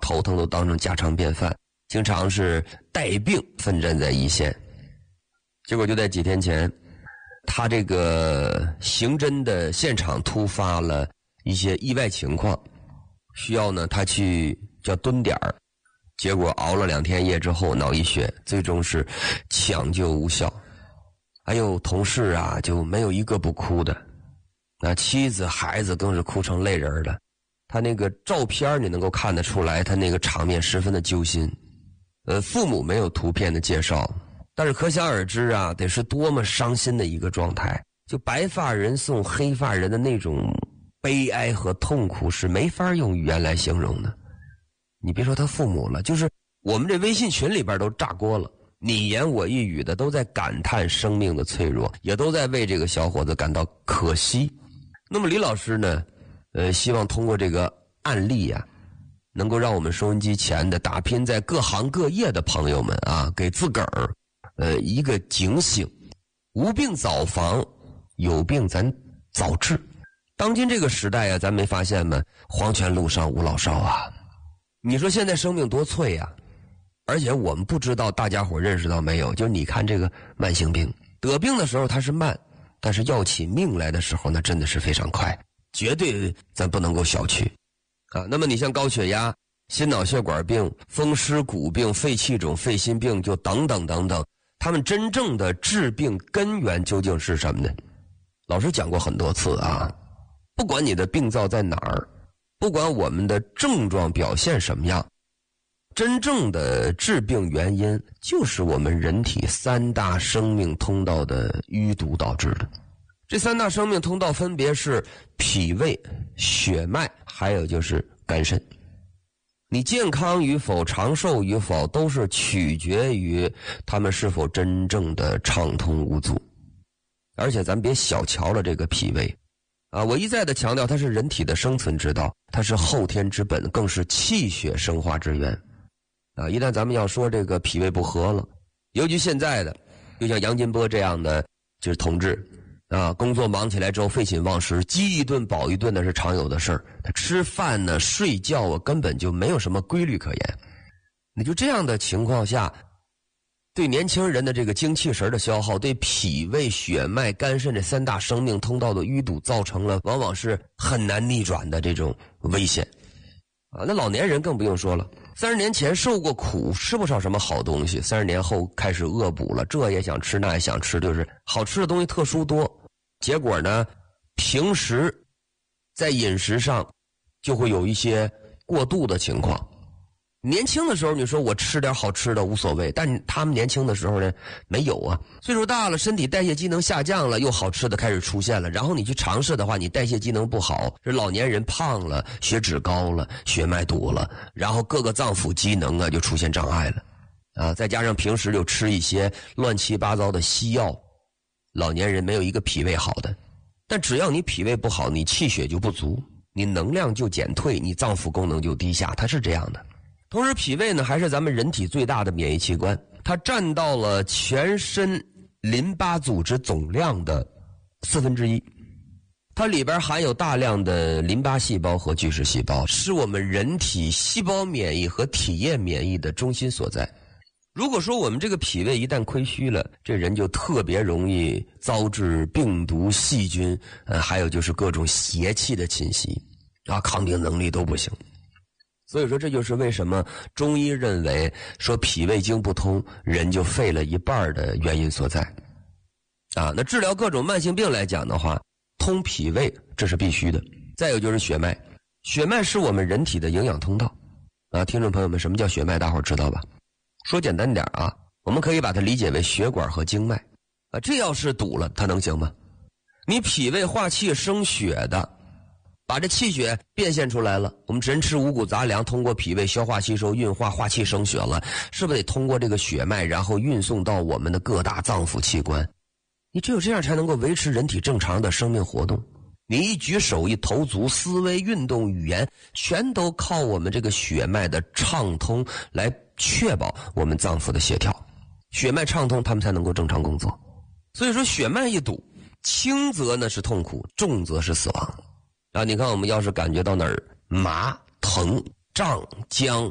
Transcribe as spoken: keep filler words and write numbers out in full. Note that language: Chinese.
头疼都当成家常便饭，经常是带病奋战在一线。结果就在几天前，他这个刑侦的现场突发了一些意外情况，需要呢他去叫蹲点儿，结果熬了两天夜之后脑溢血，最终是抢救无效。还有同事啊就没有一个不哭的，那妻子孩子更是哭成泪人了。他那个照片你能够看得出来，他那个场面十分的揪心。呃，父母没有图片的介绍，但是可想而知啊，得是多么伤心的一个状态。就白发人送黑发人的那种悲哀和痛苦是没法用语言来形容的。你别说他父母了，就是我们这微信群里边都炸锅了，你言我一语的都在感叹生命的脆弱，也都在为这个小伙子感到可惜。那么李老师呢，呃，希望通过这个案例啊，能够让我们收音机前的打拼在各行各业的朋友们啊，给自个儿呃一个警醒，无病早防，有病咱早治。当今这个时代啊，咱没发现吗？黄泉路上无老少啊！你说现在生命多脆啊！而且我们不知道大家伙认识到没有，就是你看这个慢性病，得病的时候它是慢，但是要起命来的时候那真的是非常快，绝对咱不能够小觑啊。那么你像高血压、心脑血管病、风湿骨病、肺气肿、肺心病，就等等等等，他们真正的治病根源究竟是什么呢？老师讲过很多次啊，不管你的病灶在哪儿，不管我们的症状表现什么样，真正的致病原因就是我们人体三大生命通道的淤堵导致的。这三大生命通道分别是脾胃、血脉，还有就是肝肾。你健康与否、长寿与否，都是取决于他们是否真正的畅通无阻。而且咱别小瞧了这个脾胃啊！我一再的强调，它是人体的生存之道，它是后天之本，更是气血生化之源啊！一旦咱们要说这个脾胃不和了，尤其现在的，就像杨金波这样的就是同志啊，工作忙起来之后废寝忘食，饥一顿饱一顿的是常有的事儿。他吃饭呢、睡觉啊，根本就没有什么规律可言。你就这样的情况下，对年轻人的这个精气神的消耗，对脾胃、血脉、肝肾这三大生命通道的淤堵，造成了往往是很难逆转的这种危险啊。那老年人更不用说了，三十年前受过苦，吃不上什么好东西，三十年后开始恶补了，这也想吃那也想吃，就是好吃的东西特殊多，结果呢，平时在饮食上就会有一些过度的情况。年轻的时候你说我吃点好吃的无所谓，但他们年轻的时候呢没有啊，岁数大了，身体代谢机能下降了，又好吃的开始出现了，然后你去尝试的话，你代谢机能不好，这老年人胖了，血脂高了，血脉堵了，然后各个脏腑机能啊就出现障碍了啊，再加上平时就吃一些乱七八糟的西药，老年人没有一个脾胃好的。但只要你脾胃不好，你气血就不足，你能量就减退，你脏腑功能就低下，它是这样的。同时脾胃呢还是咱们人体最大的免疫器官，它占到了全身淋巴组织总量的四分之一，它里边含有大量的淋巴细胞和巨噬细胞，是我们人体细胞免疫和体液免疫的中心所在。如果说我们这个脾胃一旦亏虚了，这人就特别容易遭致病毒、细菌，呃，还有就是各种邪气的侵袭啊，抗病能力都不行。所以说这就是为什么中医认为说脾胃经不通，人就废了一半的原因所在啊。那治疗各种慢性病来讲的话，通脾胃这是必须的。再有就是血脉，血脉是我们人体的营养通道啊。听众朋友们，什么叫血脉大伙儿知道吧？说简单点啊，我们可以把它理解为血管和经脉啊。这要是堵了，它能行吗？你脾胃化气生血的，把这气血变现出来了，我们人吃五谷杂粮，通过脾胃消化吸收运化，化气生血了，是不是得通过这个血脉然后运送到我们的各大脏腑器官？你只有这样才能够维持人体正常的生命活动。你一举手一投足，思维运动语言全都靠我们这个血脉的畅通来确保我们脏腑的协调，血脉畅通他们才能够正常工作。所以说血脉一堵，轻则呢是痛苦，重则是死亡啊！你看我们要是感觉到哪儿麻、疼、胀、僵，